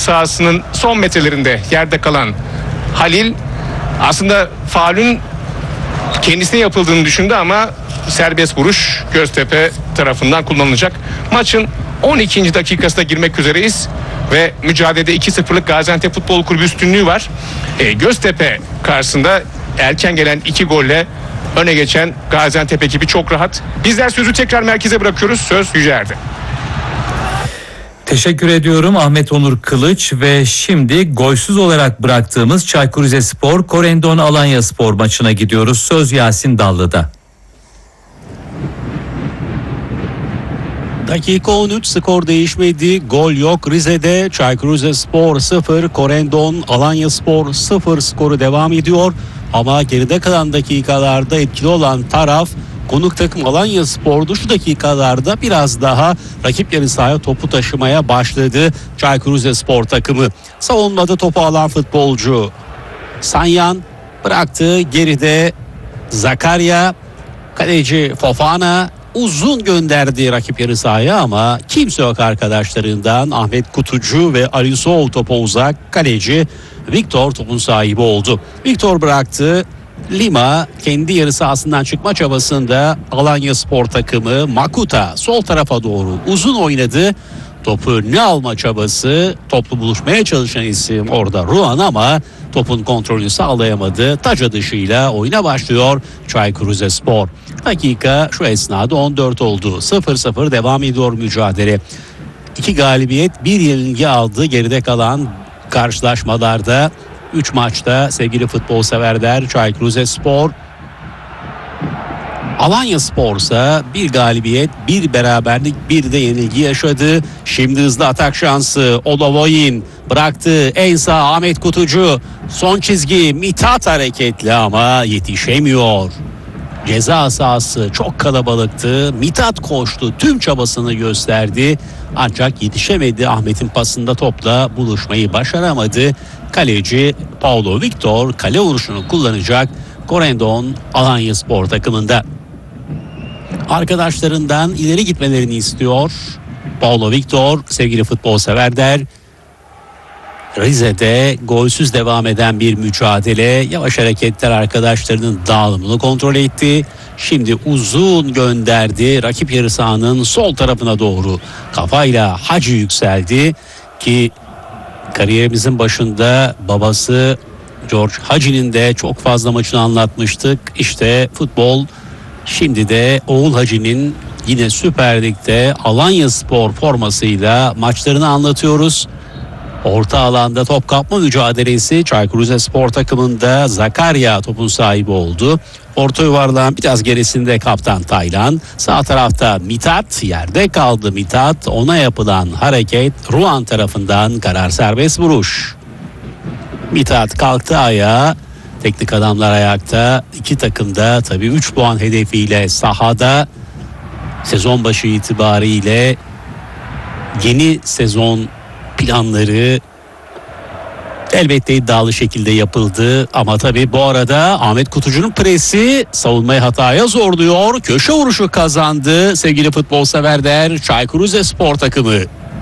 sahasının son metrelerinde yerde kalan Halil aslında faulün kendisine yapıldığını düşündü ama serbest vuruş Göztepe tarafından kullanılacak. Maçın 12. dakikasına girmek üzereyiz ve mücadelede 2-0'lık Gaziantep Futbol Kulübü üstünlüğü var. Göztepe karşısında erken gelen 2 golle öne geçen Gaziantep ekibi çok rahat. Bizler sözü tekrar merkeze bırakıyoruz. Söz Yücel'de. Teşekkür ediyorum Ahmet Onur Kılıç ve şimdi golsüz olarak bıraktığımız Çaykur Rizespor Korendon Alanyaspor maçına gidiyoruz. Söz Yasin Dallı'da. Dakika 13, skor değişmedi, gol yok. Rize'de Çaykur Rizespor 0, Korendon Alanyaspor 0 skoru devam ediyor. Ama geride kalan dakikalarda etkili olan taraf konuk takım Alanyaspor'du. Şu dakikalarda biraz daha rakip yarı sahaya topu taşımaya başladı Çaykur Rizespor takımı. Savunmada topu alan futbolcu Sanyan bıraktı, geride Zakaria, kaleci Fofana uzun gönderdi rakip yarı sahaya ama kimse yok arkadaşlarından. Ahmet Kutucu ve Alisov topa uzak, kaleci Viktor topun sahibi oldu. Viktor bıraktı. Lima kendi yarı sahasından çıkma çabasında Alanyaspor takımı Makuta sol tarafa doğru uzun oynadı. Topu ne alma çabası, toplu buluşmaya çalışan isim orada Ruan ama topun kontrolünü sağlayamadı. Taca dışıyla oyuna başlıyor Çaykur Rizespor. Dakika şu esnada 14 oldu. 0-0 devam ediyor mücadele. 2 galibiyet, 1 yenilgi aldı geride kalan karşılaşmalarda. 3 maçta sevgili futbol severler Çaykur Rizespor. Alanyaspor ise 1 galibiyet, 1 beraberlik, 1 de yenilgi yaşadı. Şimdi hızlı atak şansı. Olovoyin bıraktı. En sağ Ahmet Kutucu. Son çizgi Mithat hareketli ama yetişemiyor. Ceza sahası çok kalabalıktı. Mithat koştu. Tüm çabasını gösterdi. Ancak yetişemedi. Ahmet'in pasında topla buluşmayı başaramadı. Kaleci Paulo Victor kale vuruşunu kullanacak Korendon Alanyaspor takımında. Arkadaşlarından ileri gitmelerini istiyor Paulo Victor. Sevgili futbol severler, Rize'de golsüz devam eden bir mücadele. Yavaş hareketler arkadaşlarının dağılımını kontrol etti. Şimdi uzun gönderdi. Rakip yarı sahanın sol tarafına doğru kafayla Hacı yükseldi ki kariyerimizin başında babası George Hacı'nin de çok fazla maçını anlatmıştık. İşte futbol şimdi de oğul Hacı'nin yine Süper Lig'de Alanyaspor formasıyla maçlarını anlatıyoruz. Orta alanda top kapma mücadelesi Çaykur Rizespor takımında Zakaria topun sahibi oldu. Orta yuvarlağın biraz gerisinde kaptan Taylan. Sağ tarafta Mithat, yerde kaldı Mithat. Ona yapılan hareket Ruan tarafından karar serbest vuruş. Mithat kalktı ayağa. Teknik adamlar ayakta. İki takım da tabii 3 puan hedefiyle sahada. Sezon başı itibariyle yeni sezon planları elbette iddialı şekilde yapıldı ama tabii bu arada Ahmet Kutucu'nun presi savunmayı hataya zorluyor. Köşe vuruşu kazandı sevgili futbol severler Çaykur Rizespor takımı.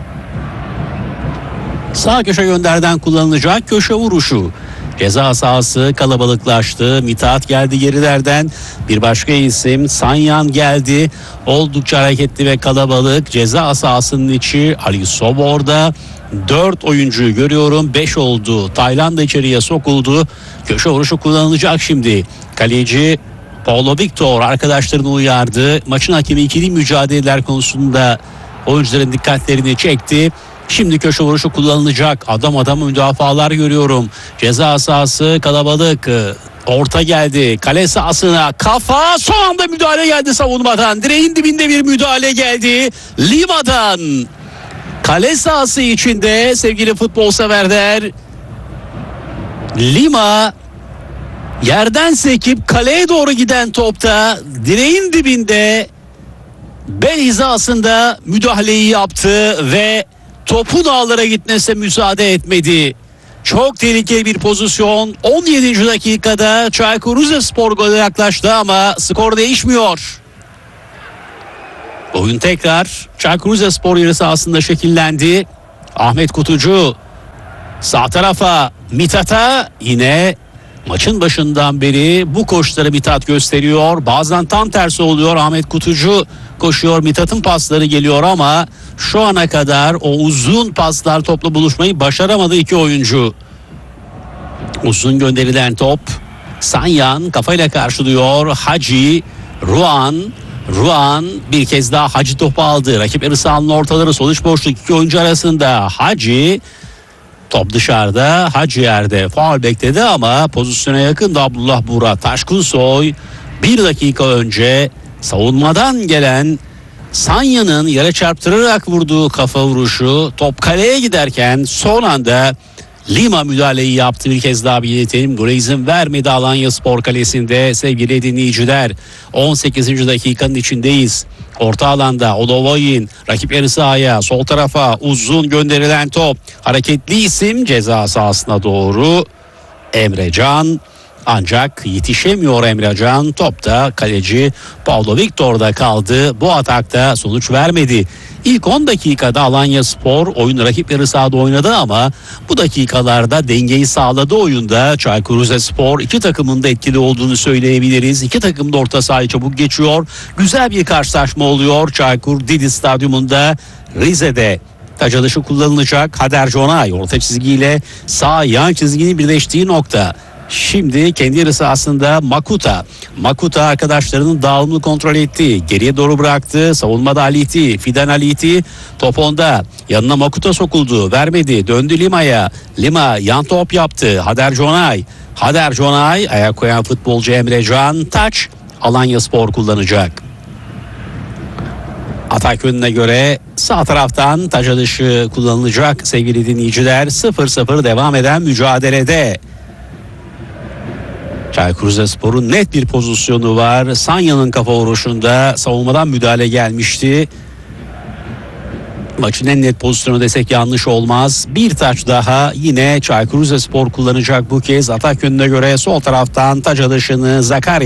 Sağ köşe gönderden kullanılacak köşe vuruşu. Ceza sahası kalabalıklaştı. Mithat geldi gerilerden. Bir başka isim Sanyan geldi. Oldukça hareketli ve kalabalık. Ceza sahasının içi Alisov orada. 4 oyuncuyu görüyorum. 5 oldu. Tayland da içeriye sokuldu. Köşe vuruşu kullanılacak şimdi. Kaleci Paulo Victor arkadaşlarını uyardı. Maçın hakemi ikili mücadeleler konusunda oyuncuların dikkatlerini çekti. Şimdi köşe vuruşu kullanılacak. Adam adama müdafalar görüyorum. Ceza sahası kalabalık. Orta geldi. Kale sahasına kafa. Son anda müdahale geldi savunmadan. Direğin dibinde bir müdahale geldi. Lima'dan. Kale sahası içinde sevgili futbol severler. Lima yerden sekip kaleye doğru giden topta direğin dibinde bel hizasında müdahaleyi yaptı ve topun ağlara gitmesine müsaade etmedi. Çok tehlikeli bir pozisyon. 17. dakikada Çaykur Rizespor gole yaklaştı ama skor değişmiyor. Oyun tekrar Çaykur Rizespor yarı sahasında şekillendi. Ahmet Kutucu Sağ tarafa Mithat'a, yine maçın başından beri bu koşuları Mithat gösteriyor. Bazen tam tersi oluyor. Ahmet Kutucu koşuyor, Mithat'ın pasları geliyor ama şu ana kadar o uzun paslar, topla buluşmayı başaramadı iki oyuncu. Uzun gönderilen top, Sanyan kafayla karşılıyor. Hacı, Ruan bir kez daha Hacı topu aldı. Rakip yarı sahanın ortaları, sol iç boşluk iki oyuncu arasında. Hacı, top dışarıda, Hacı yerde faul bekledi ama pozisyona yakındı Abdullah Buğra Taşkınsoy. Bir dakika önce savunmadan gelen Sanyan'ın yere çarptırarak vurduğu kafa vuruşu, top kaleye giderken son anda Lima müdahaleyi yaptı. Bir kez daha belirtelim. Gole izin vermedi Alanyaspor kalesinde sevgili dinleyiciler. 18. dakikanın içindeyiz. Orta alanda Odovoyin rakip yarı sahaya, sol tarafa uzun gönderilen top. Hareketli isim ceza sahasına doğru Emrecan. Ancak yetişemiyor Emrecan. Topta kaleci Paulo Victor'da kaldı. Bu atakta sonuç vermedi. İlk 10 dakikada Alanyaspor oyun rakip yarı sahada oynadı ama bu dakikalarda dengeyi sağladı oyunda. Çaykur Rizespor iki takımın da etkili olduğunu söyleyebiliriz. İki takım da orta sahayı çabuk geçiyor. Güzel bir karşılaşma oluyor. Çaykur Didi Stadyumunda, Rize'de. Taç atışı kullanılacak. Hader Jonay orta çizgiyle sağ yan çizginin birleştiği nokta. Şimdi kendi yarı sahasında Makuta arkadaşlarının dağılımını kontrol etti. Geriye doğru bıraktı. Savunmada Aliti, Fidan Aliti top onda. Yanına Makuta sokuldu. Vermedi. Döndü Lima'ya. Lima yan top yaptı. Hader Jonay ayak koyan futbolcu Emrecan. Taç Alanyaspor kullanacak. Atak yönüne göre sağ taraftan taç atışı kullanılacak sevgili dinleyiciler. 0-0 devam eden mücadelede. Çaykur Rizespor'un net bir pozisyonu var. Sanya'nın kafa vuruşunda savunmadan müdahale gelmişti. Maçın en net pozisyonu desek yanlış olmaz. Bir taç daha yine Çaykur Rizespor kullanacak bu kez. Atak yönüne göre sol taraftan taç atışını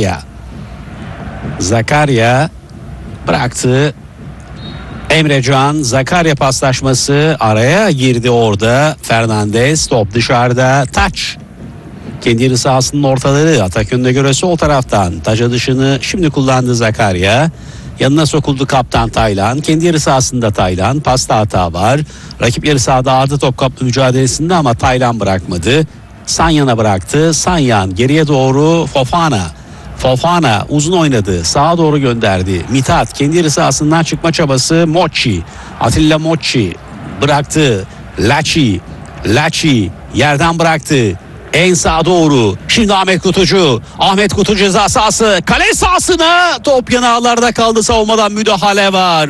Zakaria bıraktı. Emrecan, Zakaria paslaşması araya girdi orada. Fernandes, top dışarıda, taç. Kendi yarı sahasının ortaları, atak yönüne göre sol taraftan taç atışını şimdi kullandı Zakaria. Yanına sokuldu kaptan Taylan. Kendi yarı sahasında Taylan. Pasta hata var. Rakip yarı sahada aldı top kaplı mücadelesinde ama Taylan bırakmadı. Sanyan'a bıraktı. Sanyan geriye doğru Fofana uzun oynadı. Sağa doğru gönderdi. Mithat kendi yarı sahasından çıkma çabası. Atilla Mochi bıraktı. Laci yerden bıraktı. En sağa doğru. Şimdi Ahmet Kutucu ceza sahası. Kale sahasına top yanağlarda kaldı. Savunmadan müdahale var.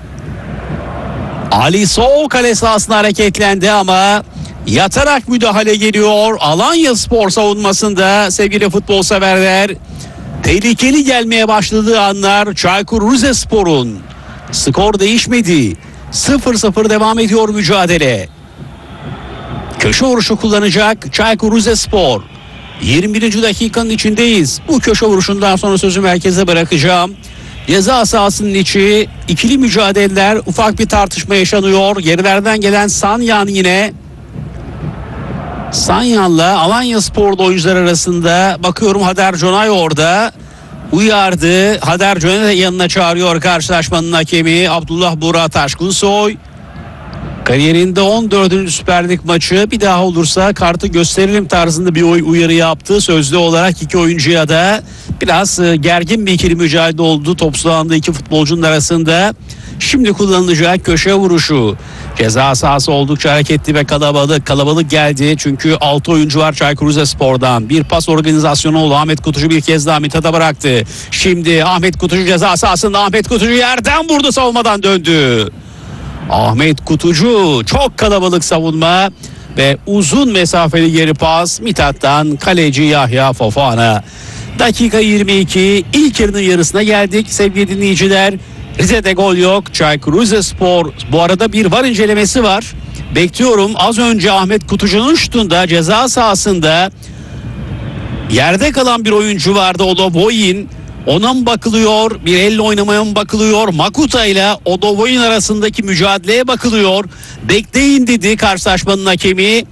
Ali Sow kale sahasına hareketlendi ama yatarak müdahale geliyor. Alanyaspor savunmasında sevgili futbol severler. Tehlikeli gelmeye başladığı anlar Çaykur Rizespor'un. Skor değişmedi. 0-0 devam ediyor mücadele. Köşe vuruşu kullanacak Çaykur Rizespor. 21. dakikanın içindeyiz. Bu köşe vuruşundan sonra sözü merkeze bırakacağım. Ceza sahasının içi, ikili mücadeleler, ufak bir tartışma yaşanıyor. Gerilerden gelen Sanyan yine. Sanyan'la Alanyaspor'da oyuncular arasında bakıyorum Hader Jonay orada. Uyardı. Hader Jonay yanına çağırıyor karşılaşmanın hakemi Abdullah Buğra Taşkınsoy. Kariyerinde 14. Süper Lig maçı, bir daha olursa kartı gösterelim tarzında bir uyarı yaptı. Sözlü olarak iki oyuncuya da biraz gergin bir ikili mücadele oldu. Topsuz alanda iki futbolcunun arasında. Şimdi kullanılacak köşe vuruşu. Ceza sahası oldukça hareketli ve kalabalık geldi. Çünkü 6 oyuncu var Çaykur Rizespor'dan. Bir pas organizasyonu oldu. Ahmet Kutucu bir kez daha Mithat'a bıraktı. Şimdi Ahmet Kutucu ceza sahasında. Ahmet Kutucu yerden vurdu, savunmadan döndü. Ahmet Kutucu, çok kalabalık savunma ve uzun mesafeli geri pas Mithat'tan kaleci Yahya Fofana. Dakika 22, ilk yarının yarısına geldik sevgili dinleyiciler. Rize'de gol yok. Çaykur Rizespor, bu arada bir VAR incelemesi var. Bekliyorum. Az önce Ahmet Kutucu'nun şutunda ceza sahasında yerde kalan bir oyuncu vardı, Odovoyin. Ona mı bakılıyor? Bir elle oynamaya mı bakılıyor? Makuta ile Odovoyin arasındaki mücadeleye bakılıyor. Bekleyin dedi karşılaşmanın hakemi.